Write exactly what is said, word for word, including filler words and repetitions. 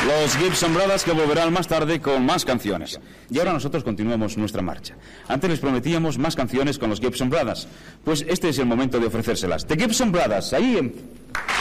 Los Gibson Brothers, que volverán más tarde con más canciones. Y ahora nosotros continuamos nuestra marcha. Antes les prometíamos más canciones con los Gibson Brothers. Pues este es el momento de ofrecérselas. The Gibson Brothers, ahí en...